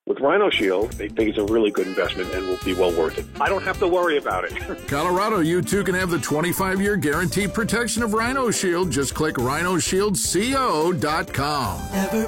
With Rhino Shield, they think it's a really good investment and will be well worth it. I don't have to worry about it. Colorado, you too can have the 25-year guaranteed protection of Rhino Shield. Just click rhinoshieldco.com. Never